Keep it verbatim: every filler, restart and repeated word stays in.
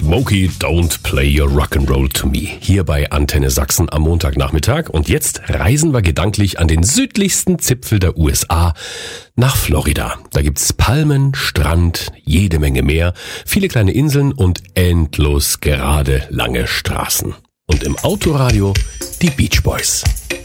Smokey, don't play your rock'n'roll to me. Hier bei Antenne Sachsen am Montagnachmittag. Und jetzt reisen wir gedanklich an den südlichsten Zipfel der U S A, nach Florida. Da gibt's Palmen, Strand, jede Menge Meer, viele kleine Inseln und endlos gerade lange Straßen. Und im Autoradio die Beach Boys.